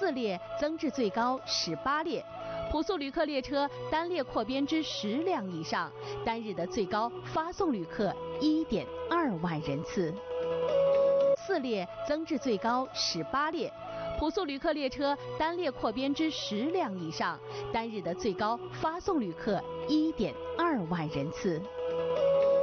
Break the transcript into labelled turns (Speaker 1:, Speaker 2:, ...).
Speaker 1: 4列增至最高18列。普速旅客列车单列扩编至10辆以上，单日的最高发送旅客1.2万人次。4列增至最高18列。普速旅客列车单列扩编至10辆以上，单日的最高发送旅客1.2万人次。